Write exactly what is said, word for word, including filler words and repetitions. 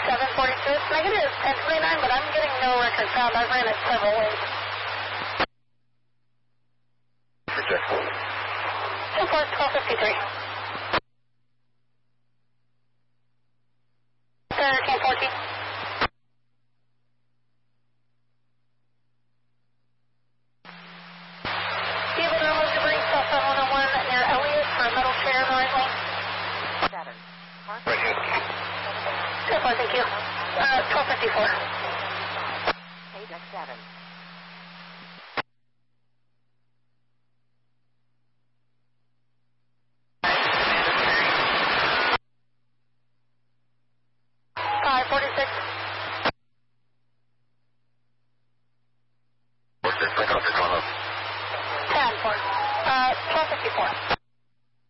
seven forty-two. It's negative ten twenty-nine, but I'm getting no record found. I've ran it several ways. Project. ten four, twelve fifty-three. thirteen fourteen. Do you have a normal debris cell phone one oh one near Elliott for a metal chair in the right lane? Seven. Right hand. ten four, thank you. Uh, twelve fifty-four. Page seven.